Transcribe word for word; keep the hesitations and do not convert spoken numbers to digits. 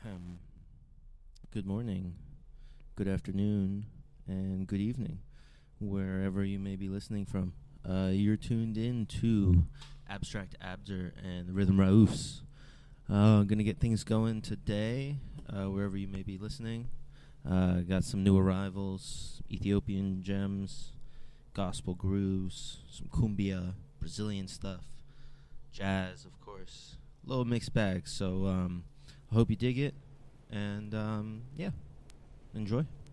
Um, Good morning, good afternoon, and good evening, wherever you may be listening from. Uh, you're tuned in to Abstract Abder and the Rhythm Raoufs. Uh, gonna get things going today, uh, wherever you may be listening. Uh, got some new arrivals, Ethiopian gems, gospel grooves, some cumbia, Brazilian stuff, jazz, of course. Little mixed bag. So um, I hope you dig it, and um, yeah, enjoy.